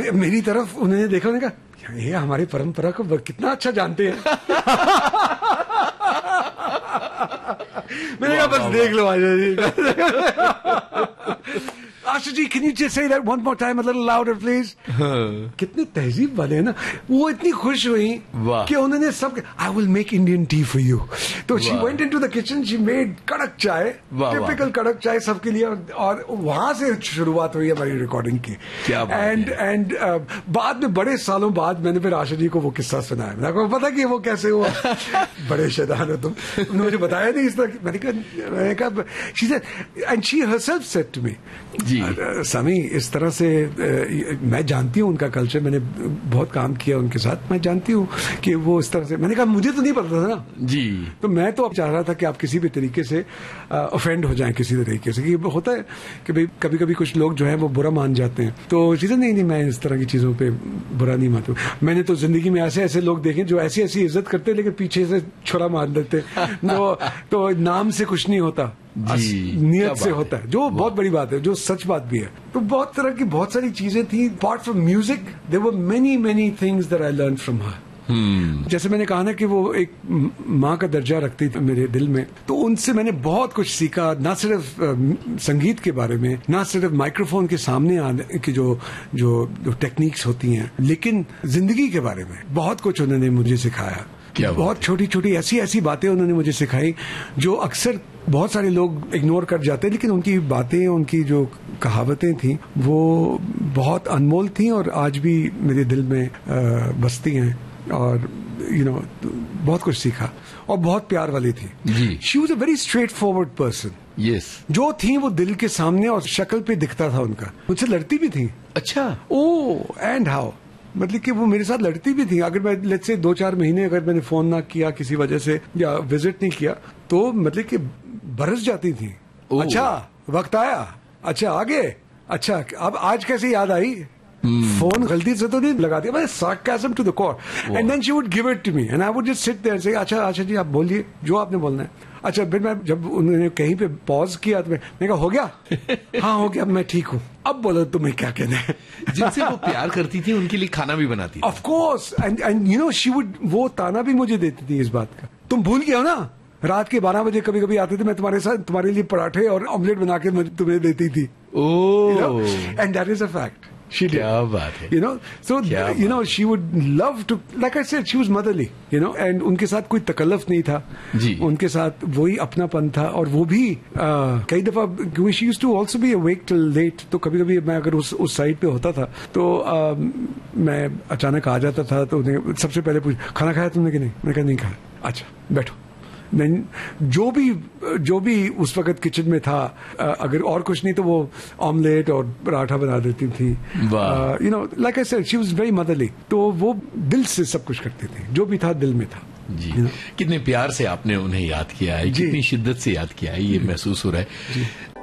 मेरी तरफ उन्होंने देखा, उन्होंने कहा ये हमारी परंपरा को कितना अच्छा जानते हैं। मैंने कहा बस देख लो Asha ji. Asha ji, can you just say that one more time a little louder please? कितनी तहजीब वाले हैं ना। वो इतनी खुश हुई कि उन्होंने सब, I will make Indian tea for you. तो she went into the kitchen, she made कड़क चाय, typical कड़क चाय सबके लिए, और वहां से शुरुआत हुई हमारी रिकॉर्डिंग की। एंड बाद में बड़े सालों बाद मैंने फिर आशा जी को वो किस्सा सुनाया। मैंने कहा पता कि वो कैसे हुआ? बड़े शैतान हो तुम, उन्होंने मुझे बताया नहीं इस तरह। मैंने कहा she said, and she herself said to me, समी इस तरह से मैं जानती हूँ उनका कल्चर, मैंने बहुत काम किया उनके साथ, मैं जानती हूँ कि वो इस तरह से। मैंने कहा मुझे तो नहीं पता था ना जी, तो मैं तो अब चाह रहा था कि आप किसी भी तरीके से ऑफेंड हो जाएं किसी तरीके से, कि होता है कि भाई कभी कभी कुछ लोग जो है वो बुरा मान जाते हैं। तो चीजें नहीं, मैं इस तरह की चीजों पे बुरा नहीं मानता हूँ। मैंने तो जिंदगी में ऐसे ऐसे लोग देखे जो ऐसी ऐसी इज्जत करते लेकिन पीछे से छुरा मार देते। तो नाम से कुछ नहीं होता, नियत से होता है, जो बहुत बड़ी बात है, जो सच बात भी है। तो बहुत तरह की बहुत सारी चीजें थी। Apart from music there were many things that I learn from her. जैसे मैंने कहा ना कि वो एक माँ का दर्जा रखती थी मेरे दिल में, तो उनसे मैंने बहुत कुछ सीखा, ना सिर्फ संगीत के बारे में, ना सिर्फ माइक्रोफोन के सामने आने की जो टेक्निक्स होती हैं, लेकिन जिंदगी के बारे में बहुत कुछ उन्होंने मुझे सिखाया। बहुत छोटी छोटी ऐसी बातें उन्होंने मुझे सिखाई जो अक्सर बहुत सारे लोग इग्नोर कर जाते हैं, लेकिन उनकी बातें, उनकी जो कहावतें थी वो बहुत अनमोल थी और आज भी मेरे दिल में बसती हैं। और बहुत कुछ सीखा और बहुत प्यार वाली थी। She was a very straight forward person. जो थी वो दिल के सामने और शक्ल पे दिखता था उनका। मुझसे लड़ती भी थी। अच्छा। एंड हाउ, मतलब कि वो मेरे साथ लड़ती भी थी। अगर मैं लेट्स से 2-4 महीने अगर मैंने फोन ना किया किसी वजह से या विजिट नहीं किया तो मतलब कि बरस जाती थी। अच्छा वक्त आया, अच्छा आगे, अच्छा अब आज कैसे याद आई? फोन गलती से तो नहीं लगा दिया, sarcasm to the core. And then she would give it to me and I would just sit there and say, अच्छा जी आप बोलिए जो आपने बोलना है। अच्छा फिर मैं जब उन्होंने कहीं पे पॉज किया तो मैंने कहा हो गया? हाँ हो गया, मैं ठीक हूँ, अब बोलो तुम्हें क्या कहना है। जिनसे वो प्यार करती थी उनके लिए खाना भी बनाती थी। Of course, and she would, वो ताना भी मुझे देती थी इस बात का, तुम भूल गए हो ना, रात के 12 बजे कभी कभी आते थे, मैं तुम्हारे साथ तुम्हारे लिए पराठे और ऑमलेट बना के तुम्हें देती थी। And that is a fact. She did. क्या बात है। So she would love to, like I said, she was motherly, and उनके साथ कोई तकल्लुफ नहीं था जी। उनके साथ वही अपनापन था। और वो भी कई दफा, क्योंकि she used to also be awake till late, तो कभी कभी मैं अगर उस साइड पे होता था तो मैं अचानक आ जाता था तो उन्हें सबसे पहले पूछ, खाना खाया तुमने कि नहीं? मैंने कहा नहीं खाया। अच्छा बैठो। जो भी उस वक्त किचन में था, अगर और कुछ नहीं तो वो ऑमलेट और पराठा बना देती थी। Like I said, she was very motherly. तो वो दिल से सब कुछ करती थी, जो भी था दिल में था जी। कितने प्यार से आपने उन्हें याद किया है, कितनी शिद्दत से याद किया है, ये महसूस हो रहा है।